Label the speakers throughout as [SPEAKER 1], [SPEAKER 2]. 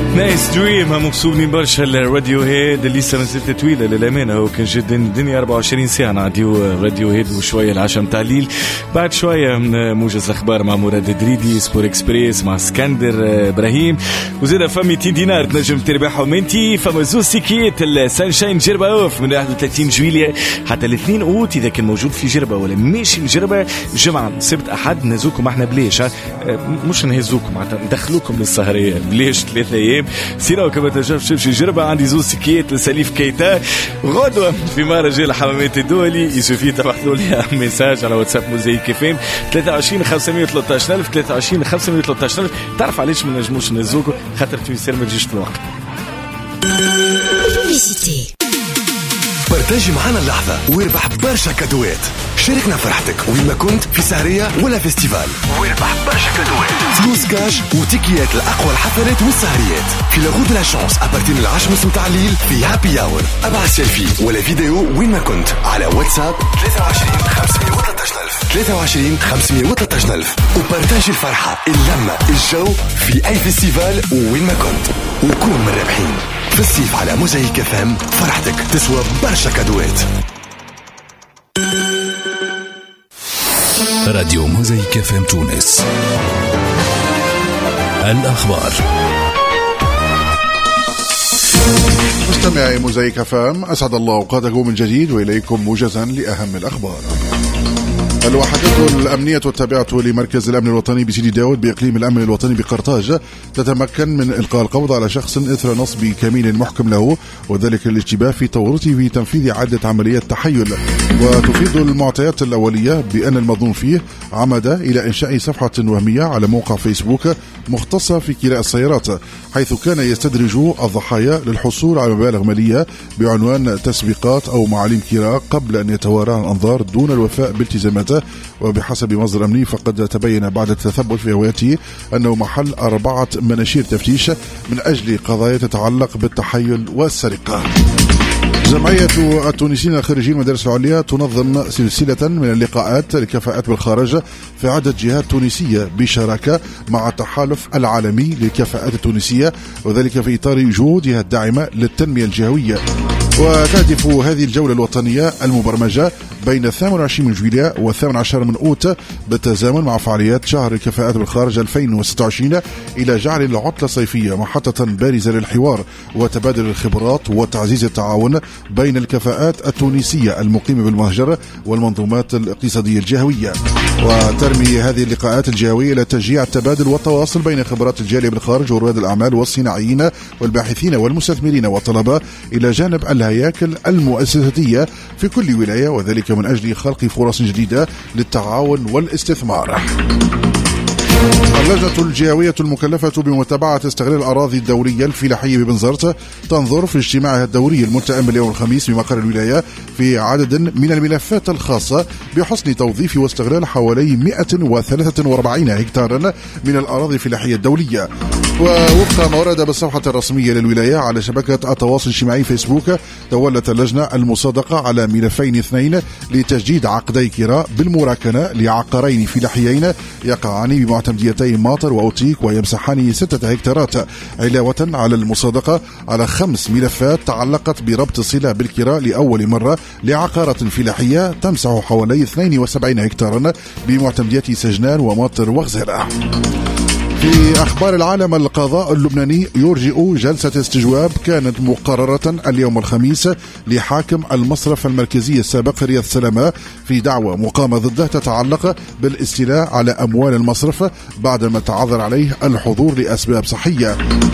[SPEAKER 1] نايس دريم مكسوبني برشا الراديو هيد اللي لسه مسيرته طويله للامانه. هو كان جدا الدنيا 24 ساعه نعديو راديو هيد وشويه العشاء متاع الليل. بعد شويه موجز الاخبار مع مراد دريدي، سبور اكسبريس مع اسكندر ابراهيم، وزيد فما 200 دينار تنجم تربحهم انتي. فما زوز سيكيت السانشاين جربه اوف من 31 جويلية حتى الاثنين اوت اذا كان موجود في جربه ولا ماشي جربه جمعه سبت احد نهزوكم احنا بليش مش نهزوكم معناتها ندخلوكم للسهريه بليش 3 ايام سيرو كما تجرب شي جربه. عندي زوز سكيت لسليف كيتا غدوه في مهرجان الحمامات الدولي. يسوفي تبعثوا لي ميساج على واتساب موزايك فيم 23 513000 23 513000. تعرف علاش ما نجموش نهزوكم؟ خاطر تويسير ما تجيش في الوقت.
[SPEAKER 2] بارتاجي معنا اللحظة ويربح برشا كادوات. شاركنا فرحتك وين ما كنت في سهرية ولا فيستيفال، ويربح برشا كادوات، فلوس كاش وتيكيات لأقوى الحفلات والسهريات في لاغو دو لا شانس أبارتين 10:30 متاع الليل في هابي أور. أبعث سيلفي ولا فيديو وين ما كنت على واتساب 23 513000 23 513000 وبارتاجي الفرحة، اللمة، الجو في أي فيستيفال وين ما كنت، وكون من الرابحين. في الصيف على موزايك فام فرحتك تسوى برشا كادوات.
[SPEAKER 3] راديو موزايك فام تونس. الأخبار.
[SPEAKER 4] مستمعي موزايك فام أسعد الله أوقاتكم من جديد وإليكم موجزا لأهم الأخبار. الوحدات الأمنية التابعة لمركز الأمن الوطني بسيدي داود بإقليم الأمن الوطني بقرطاج تتمكن من إلقاء القبض على شخص إثر نصب كمين محكم له، وذلك الاشتباه في تورطه في تنفيذ عدة عمليات تحيل. وتفيد المعطيات الأولية بأن المظنون فيه عمد إلى إنشاء صفحة وهمية على موقع فيسبوك مختصة في كراء السيارات، حيث كان يستدرج الضحايا للحصول على مبالغ مالية بعنوان تسبيقات أو معاليم كراء قبل أن يتوارى عن الأنظار دون الوفاء بالتزاماته. وبحسب مصدر أمني فقد تبين بعد التثبت في هويته أنه محل 4 مناشير تفتيش من أجل قضايا تتعلق بالتحيل والسرقة. جمعية التونسيين الخريجين المدارس العليا تنظم سلسلة من اللقاءات للكفاءات بالخارج في عدة جهات تونسية بشراكة مع التحالف العالمي للكفاءات التونسية، وذلك في إطار جهودها الداعمة للتنمية الجهوية. وتهدف هذه الجولة الوطنية المبرمجة بين 28 من جويلية و18 من أوت بالتزامن مع فعاليات شهر الكفاءات بالخارج 2026 إلى جعل العطلة الصيفية محطة بارزة للحوار وتبادل الخبرات وتعزيز التعاون بين الكفاءات التونسية المقيمة بالمهجر والمنظومات الاقتصادية الجهوية. وترمي هذه اللقاءات الجهوية إلى تشجيع التبادل والتواصل بين خبرات الجالية بالخارج ورواد الأعمال والصناعيين والباحثين والمستثمرين والطلبة إلى جانب الهياكل المؤسساتية في كل ولاية، وذلك من أجل خلق فرص جديدة للتعاون والاستثمار. اللجنة الجهوية المكلفة بمتابعة استغلال الأراضي الدورية الفلاحية ببنزرت تنظر في اجتماعها الدوري المتأمل يوم الخميس بمقر الولاية في عدد من الملفات الخاصة بحسن توظيف واستغلال حوالي 143 هكتارا من الأراضي الفلاحية الدولية. ووفق ما ورد بالصفحة الرسمية للولاية على شبكة التواصل الاجتماعي فيسبوك، تولت اللجنة المصادقة على ملفين 2 لتجديد عقدي كراء بالمراكنة لعقارين فلاحيين يقعان بمعتمديتي ماطر وأوتيك ويمسحان 6 هكتارات، علاوة على المصادقة على 5 ملفات تعلقت بربط صلة بالكراء لأول مرة لعقارات فلاحية تمسح حوالي 72 هكتارا بمعتمديات سجنان وماطر وغزالة. في أخبار العالم، القضاء اللبناني يرجئ جلسة استجواب كانت مقررة اليوم الخميس لحاكم المصرف المركزي السابق رياض سلامة في دعوى مقامة ضده تتعلق بالاستيلاء على أموال المصرف بعدما تعذر عليه الحضور لأسباب صحية.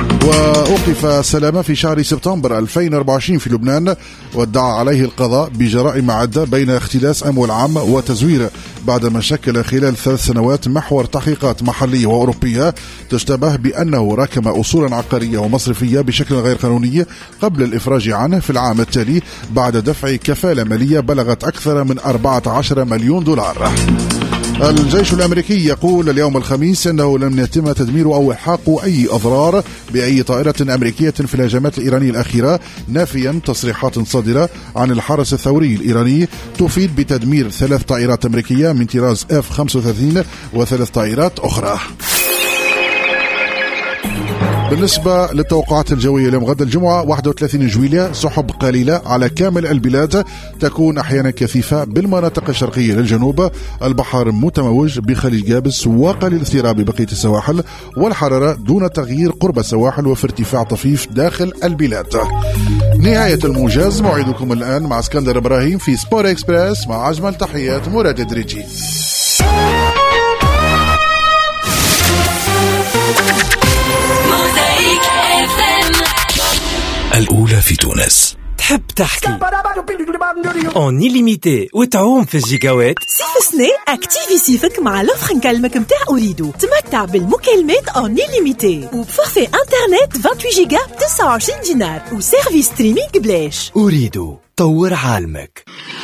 [SPEAKER 4] وأوقف سلامة في شهر سبتمبر 2024 في لبنان، وادعى عليه القضاء بجرائم عدة بين اختلاس أموال عامة وتزوير، بعدما شكل خلال 3 سنوات محور تحقيقات محلية وأوروبية تشتبه بأنه ركم أصولا عقارية ومصرفية بشكل غير قانوني قبل الإفراج عنه في العام التالي بعد دفع كفالة مالية بلغت أكثر من 14 مليون دولار. الجيش الأمريكي يقول اليوم الخميس أنه لم يتم تدمير أو إلحاق أي أضرار بأي طائرة أمريكية في الهجمات الإيرانية الأخيرة، نافيا تصريحات صادرة عن الحرس الثوري الإيراني تفيد بتدمير 3 طائرات أمريكية من طراز F-35 و3 طائرات أخرى. بالنسبة للتوقعات الجوية اليوم غدا الجمعة 31 جويلية، سحب قليلة على كامل البلاد، تكون أحيانا كثيفة بالمناطق الشرقية للجنوب، البحر متموج بخليج جابس وقليل اضطراب بقية السواحل، والحرارة دون تغيير قرب السواحل وفي ارتفاع طفيف داخل البلاد. نهاية الموجز، موعدكم الآن مع اسكندر إبراهيم في سبور إكسبريس، مع أجمل تحيات مراد دريجي.
[SPEAKER 3] الأولى في تونس.
[SPEAKER 5] تحب تحكي اون إليميتي وتعوم في الجيجاوات؟
[SPEAKER 6] صيف سنة اكتيفي صيفك مع لوفر نكلمك متاع أوريدو. تمتع بالمكالمات اون إليميتي وبفورفي انترنت 28 جيجا ب 29 دينار وسيرفيس ستريمينغ بلاش.
[SPEAKER 5] أوريدو، طور عالمك.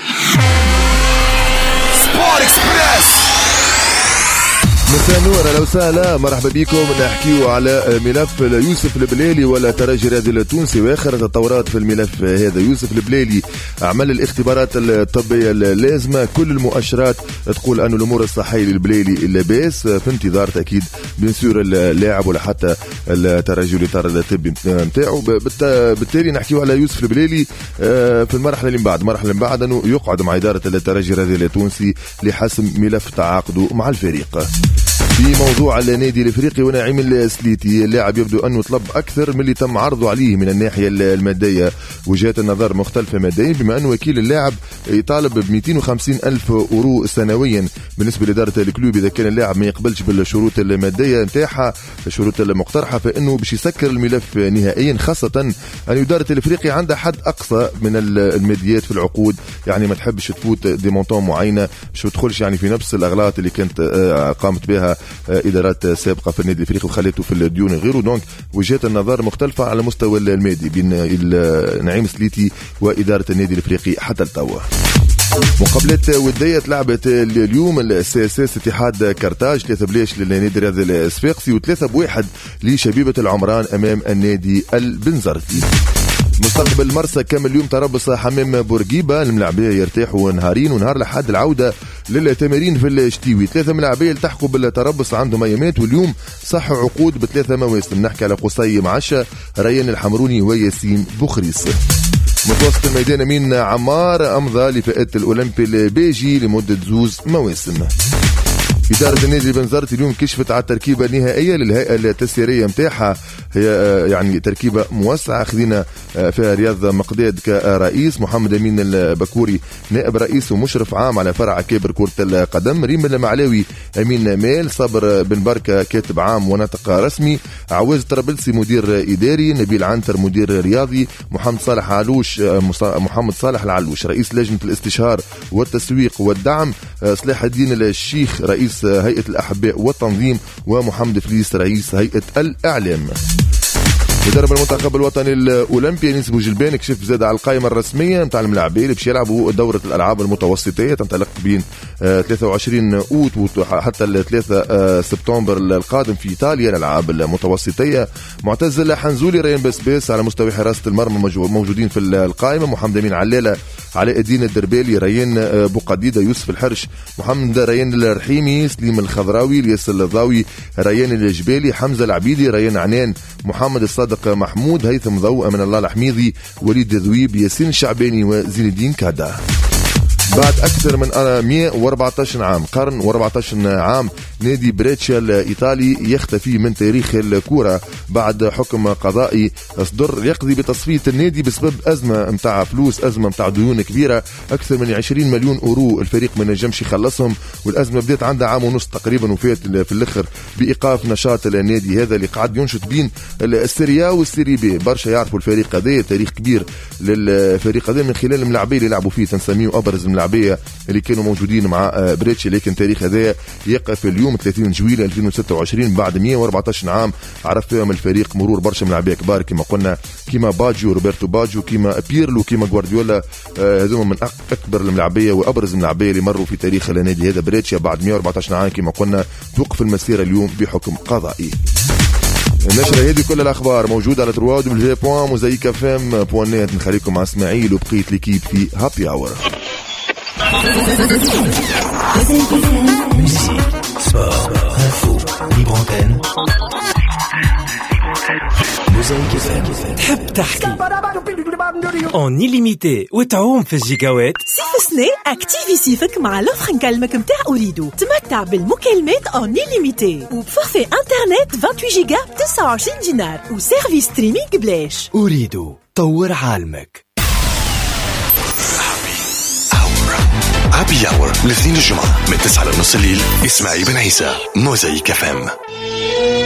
[SPEAKER 2] سبور إكسبريس.
[SPEAKER 7] مساء النور، اهلا وسهلا، مرحبا بكم. نحكيو على ملف يوسف البليلي ولا ترجي الرياضي التونسي واخر التطورات في الملف هذا. يوسف البليلي عمل الاختبارات الطبيه اللازمه، كل المؤشرات تقول انه الامور الصحيه للبليلي لاباس، في انتظار تاكيد بنسور اللاعب ولا حتى الترجي الاطار الطبي نتاعو. بالتالي نحكيو على يوسف البليلي في المرحله اللي من بعد انه يقعد مع اداره الترجي الرياضي التونسي لحسم ملف تعاقده مع الفريق. في موضوع النادي الافريقي ونعيم السليتي، اللاعب يبدو انه طلب اكثر من اللي تم عرضه عليه من الناحيه الماديه، وجهات النظر مختلفه ماديا، بما انه وكيل اللاعب يطالب ب 250 ألف يورو سنويا بالنسبه لاداره الكلوب اذا كان اللاعب ما يقبلش بالشروط الماديه نتاعها، الشروط المقترحه، فانه باش يسكر الملف نهائيا، خاصه ان اداره الافريقي عندها حد اقصى من الماديات في العقود، يعني ما تحبش تفوت دي مونطون معينه باش ما تدخلش يعني في نفس الاغلاط اللي كانت قامت بها ادارات سابقه في النادي الافريقي وخليته في الديون غيره. دونك وجهات النظر مختلفه على المستوى المادي بين نعيم سليتي واداره النادي الافريقي حتى التو. مقابلات ودية تلعبت اليوم، السياسات اتحاد كرتاج 3-1 للنادي الرياضي الصفاقسي و3-1 لشبيبة العمران امام النادي البنزرتي. مستقبل مرسى كامل اليوم تربص حمام بورقيبة، الملاعبية يرتاحوا نهارين ونهار لحد العودة للتمارين في الشتيوي. 3 ملاعبية التحقوا بالتربص عندهم ايامات، واليوم صح عقود ب3 مواسم. نحكي على قصي معشة، ريان الحمروني وياسين بوخريس. متوسط الميدان امين عمار امضى لفئة الاولمبي البيجي لمدة 2 مواسم. إدارة النادي البنزرتي اليوم كشفت على التركيبة النهائية للهيئة التسييرية متاعها، هي يعني تركيبة موسعة، خذينا فيها رياض مقداد كرئيس، محمد أمين البكوري نائب رئيس ومشرف عام على فرع كبر كرة القدم، ريم المعلاوي أمين مال، صابر بن بركة كاتب عام وناطق رسمي، عواز طرابلسي مدير إداري، نبيل عنتر مدير رياضي، محمد صالح العلوش رئيس لجنة الاستشهار والتسويق والدعم، صلاح الدين الشيخ رئيس هيئة الأحباء والتنظيم، ومحمد فليس رئيس هيئة الإعلام. مدرب المنتخب الوطني الأولمبي نيس بوجلبان كشف زاد على القائمة الرسمية نتاع الملاعبين اللي باش يلعبوا دورة الألعاب المتوسطية، تنطلق بين 23 أوت حتى 3 سبتمبر القادم في إيطاليا الألعاب المتوسطية. معتز الحنزولي، ريان بسباس على مستوى حراسة المرمى موجودين في القائمة، محمد أمين علالة، علاء الدين الدربالي، ريان بوقديدة، يوسف الحرش، محمد ريان الرحيمي، سليم الخضراوي، الياس الضاوي، ريان الجبالي، حمزة العبيدي، ريان عنان، محمد الصادق محمود، هيثم ضوء، من الله الحميدي، وليد ذويب، ياسين الشعباني وزين الدين كادا. بعد أكثر من 114 عام، قرن و14 عام، نادي بريتشا الإيطالي يختفي من تاريخ الكرة بعد حكم قضائي صدر يقضي بتصفية النادي بسبب أزمة متاع فلوس، أزمة متاع ديون كبيرة، أكثر من 20 مليون أورو الفريق ما نجمش يخلصهم، والأزمة بدأت عندها عام ونص تقريبا، وفات في الآخر بإيقاف نشاط النادي هذا اللي قاعد ينشط بين السيريا والسيري بي. برشا يعرفوا الفريق هذا، تاريخ كبير للفريق هذا من خلال الملاعبين اللي لعبوا فيه، تنسميه أبرز الملاعبية اللي كانوا موجودين مع بريتشي. لكن تاريخ هذا يقف اليوم 30 جويلة 2026 بعد 114 عام عرف فيهم الفريق مرور برشا ملاعبية كبار كما قلنا، كيما باجيو، روبرتو باجيو، كيما بيرلو، كيما غوارديولا. هذوما من أكبر الملاعبية وأبرز الملاعبية اللي مروا في تاريخ النادي هذا بريتشي. بعد 114 عام كما قلنا توقف المسيرة اليوم بحكم قضائي. النشرة هذه كل الأخبار موجودة على www.mozaikfm.net. نخليكم مع اسماعيل وبقية ليكيب في هابي أور.
[SPEAKER 3] Musique, sport, info, libre antenne.
[SPEAKER 5] تحب تحكي اون إليميتي وتعوم في الجيجاوات.
[SPEAKER 6] صيف سنة اكتيفي صيفك مع لوفر نكلمك متاع أوريدو. تمتع بالمكالمات اون إليميتي وبفورفي انترنت 28 جيجا ب 29 دينار وسيرفيس ستريمينغ بلاش.
[SPEAKER 5] أريد طور عالمك.
[SPEAKER 2] هابي اور الاثنين الجمعة من 9 لنص الليل. اسماعيل بن عيسى موزايك FM.